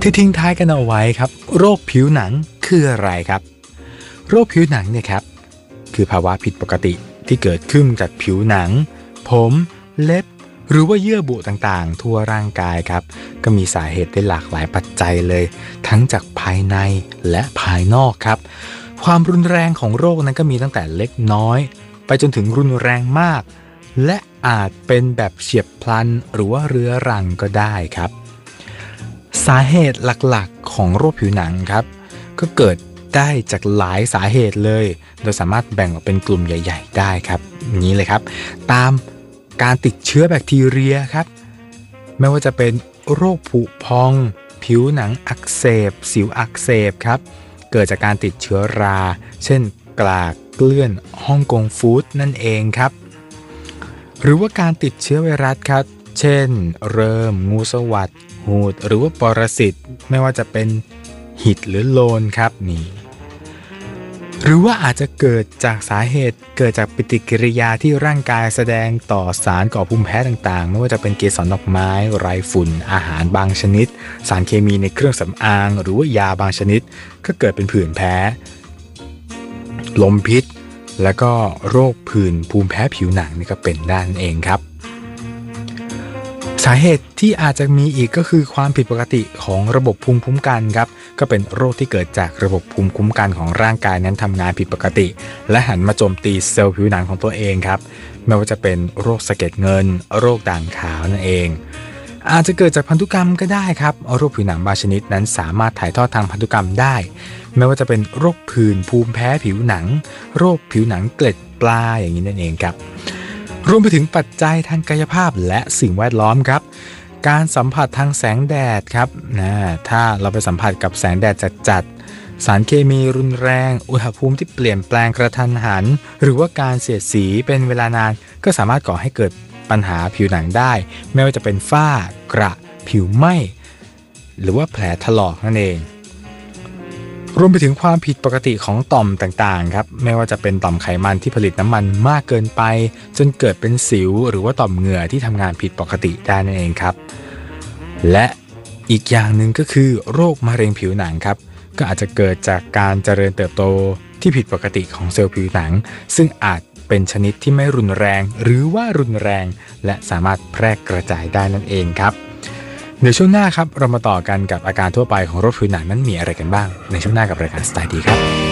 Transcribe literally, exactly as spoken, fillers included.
ที่ทิ้งท้ายกันเอาไว้ครับโรคผิวหนังคืออะไรครับโรคผิวหนังเนี่ยครับคือภาวะผิดปกติที่เกิดขึ้นจากผิวหนังผมเล็บหรือว่าเยื่อบุต่างๆทั่วร่างกายครับก็มีสาเหตุได้หลากหลายปัจจัยเลยทั้งจากภายในและภายนอกครับความรุนแรงของโรคนั้นก็มีตั้งแต่เล็กน้อยไปจนถึงรุนแรงมากและอาจเป็นแบบเฉียบพลันหรือว่าเรื้อรังก็ได้ครับสาเหตุหลักๆของโรคผิวหนังครับก็เกิดได้จากหลายสาเหตุเลยโดยสามารถแบ่งออกเป็นกลุ่มใหญ่ๆได้ครับอย่างนี้เลยครับตามการติดเชื้อแบคทีเรียครับไม่ว่าจะเป็นโรคผุพองผิวหนังอักเสบสิวอักเสบครับเกิดจากการติดเชื้อราเช่นกลากเกลื่อนฮ่องกงฟู้ดนั่นเองครับหรือว่าการติดเชื้อไวรัสครับเช่นเริ่มงูสวัสดหูดหรือว่าปรสิตไม่ว่าจะเป็นหิดหรือโลนครับนี่หรือว่าอาจจะเกิดจากสาเหตุเกิดจากปฏิกิริยาที่ร่างกายแสดงต่อสารก่อภูมิแพ้ต่างๆไม่ว่าจะเป็นเกสรดอกไม้ไรฝุ่นอาหารบางชนิดสารเคมีในเครื่องสำอางหรือว่ายาบางชนิดก็เกิดเป็นผื่นแพ้ลมพิษแล้วก็โรคผื่นภูมิแพ้ผิวหนังนี่ก็เป็นได้นั่นเองครับสาเหตุที่อาจจะมีอีกก็คือความผิดปกติของระบบภูมิคุ้มกันครับก็เป็นโรคที่เกิดจากระบบภูมิคุ้มกันของร่างกายนั้นทำงานผิดปกติและหันมาโจมตีเซลล์ผิวหนังของตัวเองครับไม่ว่าจะเป็นโรคสะเก็ดเงินโรคด่างขาวนั่นเองอาจจะเกิดจากพันธุกรรมก็ได้ครับโรคผิวหนังบางชนิดนั้นสามารถถ่ายทอดทางพันธุกรรมได้ไม่ว่าจะเป็นโรคผื่นภูมิแพ้ผิวหนังโรคผิวหนังเกล็ดปลาอย่างนี้นั่นเองครับรวมไปถึงปัจจัยทางกายภาพและสิ่งแวดล้อมครับการสัมผัสทางแสงแดดครับนะถ้าเราไปสัมผัสกับแสงแดดจัดๆสารเคมีรุนแรงอุณหภูมิที่เปลี่ยนแปลงกระทันหันหรือว่าการเสียดสีเป็นเวลานานก็สามารถก่อให้เกิดปัญหาผิวหนังได้ไม่ว่าจะเป็นฝ้ากระผิวไหม้หรือว่าแผลถลอกนั่นเองรวมไปถึงความผิดปกติของต่อมต่างๆครับไม่ว่าจะเป็นต่อมไขมันที่ผลิตน้ำมันมากเกินไปจนเกิดเป็นสิวหรือว่าต่อมเหงื่อที่ทำงานผิดปกติได้นั่นเองครับและอีกอย่างหนึ่งก็คือโรคมะเร็งผิวหนังครับก็อาจจะเกิดจากการเจริญเติบโตที่ผิดปกติของเซลล์ผิวหนังซึ่งอาจเป็นชนิดที่ไม่รุนแรงหรือว่ารุนแรงและสามารถแพร่กระจายได้นั่นเองครับในช่วงหน้าครับเรามาต่อกันกับอาการทั่วไปของโรคผิวหนังนั้นมีอะไรกันบ้างในช่วงหน้ากับรายการสไตล์ดีครับ